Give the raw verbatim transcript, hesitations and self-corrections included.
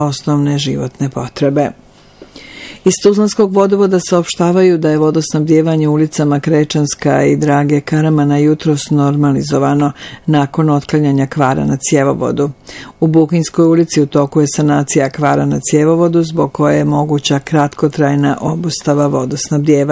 osnovne životne potrebe. Iz Tuzlanskog vodovoda saopštavaju da je vodosnabdijevanje ulicama Krečanska i Drage Karamana jutros normalizovano nakon otklanjanja kvara na cjevovodu. U Bukinskoj ulici u toku je sanacija kvara na cjevovodu zbog koje je moguća kratkotrajna obustava vodosnabdijevanja.